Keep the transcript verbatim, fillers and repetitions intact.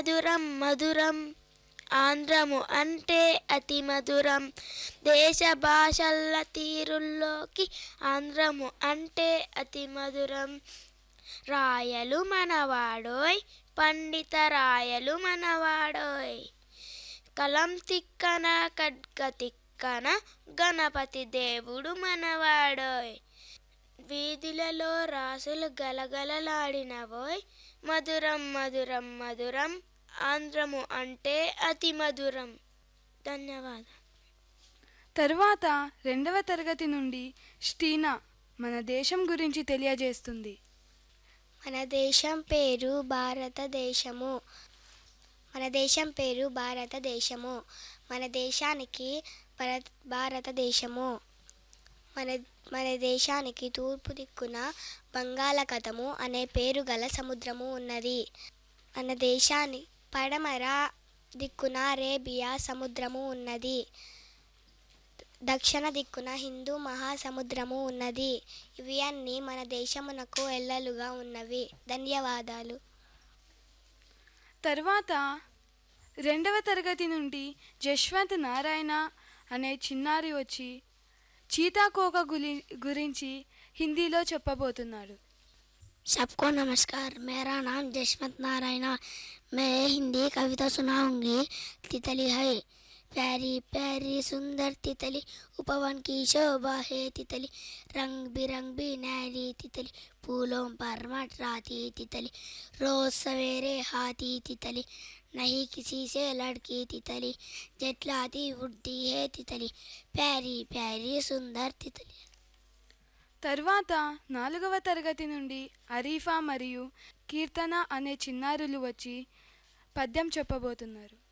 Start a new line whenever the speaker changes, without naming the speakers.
మధురం మధురం ఆంధ్రము అంటే అతి మధురం. దేశ భాషల తీరుల్లోకి ఆంధ్రము అంటే అతి మధురం. రాయలు మనవాడోయ్ పండిత రాయలు మనవాడోయ్. కలం తిక్కన ఖడ్గ తిక్కన గణపతి దేవుడు మనవాడోయ్. వీధులలో రాసులు గలగలలాడినవోయ్. మధురం మధురం మధురం ఆంధ్రము అంటే అతి మధురం. ధన్యవాదాలు.
తరువాత రెండవ తరగతి నుండి స్టీనా మన దేశం గురించి తెలియజేస్తుంది.
మన దేశం పేరు భారతదేశము. మన దేశం పేరు భారతదేశము. మన దేశానికి భారతదేశము మన మన దేశానికి తూర్పు దిక్కున బంగాళాఖాతము అనే పేరు గల సముద్రము ఉన్నది. మన దేశాన్ని పడమర దిక్కున అరేబియా సముద్రము ఉన్నది. దక్షిణ దిక్కున హిందూ మహాసముద్రము ఉన్నది. ఇవి అన్నీ మన దేశమునకు ఎల్లలుగా ఉన్నవి. ధన్యవాదాలు.
తర్వాత రెండవ తరగతి నుండి జశ్వంత్ నారాయణ అనే చిన్నారి వచ్చి చీతాకోక గురి గురించి హిందీలో చెప్పబోతున్నాడు.
सबको नमस्कार. मेरा नाम जशवंत नारायण. मैं हिंदी कविता सुनाऊंगी. तितली है प्यारी प्यारी सुंदर तितली, उपवन की शोभा है तितली, रंग बिरंगी नारी तितली, फूलों पर मंडराती तितली, रोज सवेरे हाथी तितली, नहीं किसी से लड़की तितली, जटलाती उड़ती है तितली, प्यारी प्यारी सुंदर तितली.
తర్వాత నాలుగవ తరగతి నుండి అరీఫా మరియు కీర్తన అనే చిన్నారులు వచ్చి పద్యం చెప్పబోతున్నారు.